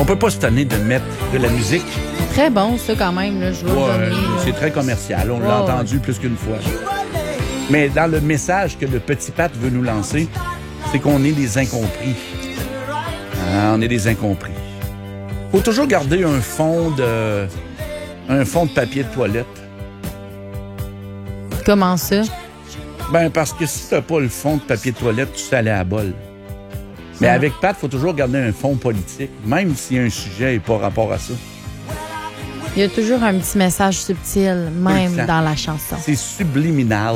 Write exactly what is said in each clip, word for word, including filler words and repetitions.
On peut pas se tanner de mettre de la musique. Très bon, ça, quand même, là, je vais Ouais, le donner. c'est très commercial. On Ouais, l'a entendu plus qu'une fois. Mais dans le message que le petit Pat veut nous lancer, c'est qu'on est des incompris. Ah, on est des incompris. Faut toujours garder un fond de... un fond de papier de toilette. Comment ça? Ben, parce que si t'as pas le fond de papier de toilette, tu sais aller à la bol. Mais Ah. avec Pat, faut toujours garder un fond politique, même si un sujet n'est pas rapport à ça. Il y a toujours un petit message subtil, même temps. dans la chanson. C'est subliminal.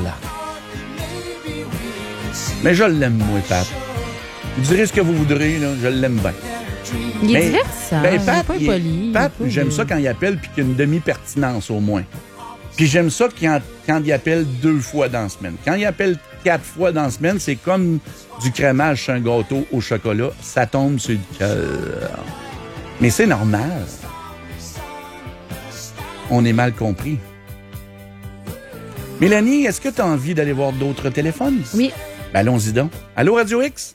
Mais je l'aime, moi, Pat. Vous direz ce que vous voudrez, là, je l'aime bien. Il est Mais- divertissant, ben, il est Pat, pas il est- impoli. il est Pat, pas- j'aime ça quand il appelle puis qu'il y a une demi-pertinence au moins. Puis j'aime ça quand, quand il appelle deux fois dans la semaine. Quand il appelle quatre fois dans la semaine, c'est comme du crémage sur un gâteau au chocolat. Ça tombe sur le cœur. Mais c'est normal. On est mal compris. Mélanie, est-ce que tu as envie d'aller voir d'autres téléphones? Oui. Ben, allons-y donc. Allô, Radio X?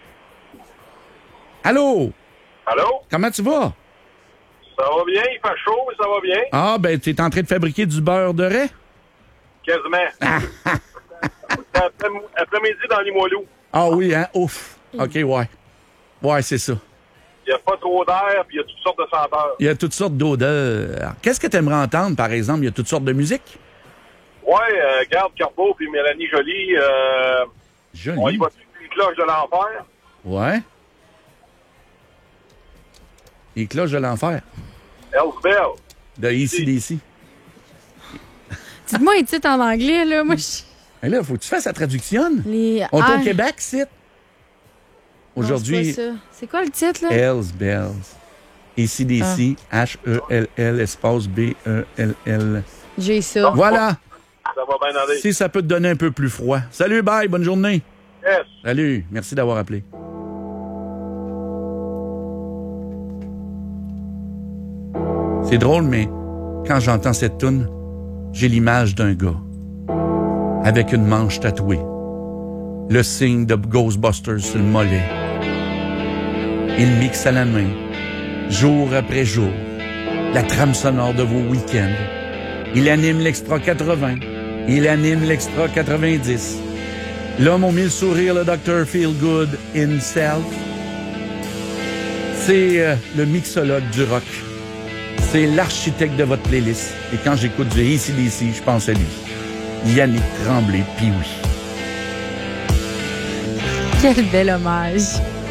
Allô? Allô? Comment tu vas? Ça va bien? Il fait chaud, mais ça va bien? Ah, ben, t'es en train de fabriquer du beurre de raie? Quasiment. C'est après- après-midi dans Limoilou. Ah oui, hein? Ouf. OK, ouais. Ouais, c'est ça. Il n'y a pas trop d'air, puis il y a toutes sortes de senteurs. Il y a toutes sortes d'odeurs. Qu'est-ce que tu aimerais entendre, par exemple? Il y a toutes sortes de musique? Ouais, euh, Garde Corbeau puis Mélanie Joly, euh, Joli. on y va dessus les cloches de l'enfer. Ouais. Les cloches de l'enfer. Hells Bell. De A C D C. Dites-moi un titre en anglais, là. Moi, je... Et là, faut que tu fasses la traduction. Les... On est Ah, au Québec, c'est. non, Aujourd'hui, c'est pas ça. C'est quoi le titre, là? Hells Bells. A C D C, H E L L, espace B E L L. J'ai ça. Voilà. Ça va bien aller. Si ça peut te donner un peu plus froid. Salut, bye, bonne journée. Yes. Salut, merci d'avoir appelé. C'est drôle, mais quand j'entends cette toune, j'ai l'image d'un gars avec une manche tatouée, le signe de Ghostbusters sur le mollet. Il mixe à la main, jour après jour, la trame sonore de vos week-ends. Il anime l'Extra quatre-vingts, il anime l'Extra quatre-vingt-dix. L'homme au mille sourires, le docteur Feelgood himself. C'est euh, le mixologue du rock. C'est l'architecte de votre playlist. Et quand j'écoute du A C D C, je pense à lui. Yannick Tremblay, puis oui. Quel bel hommage.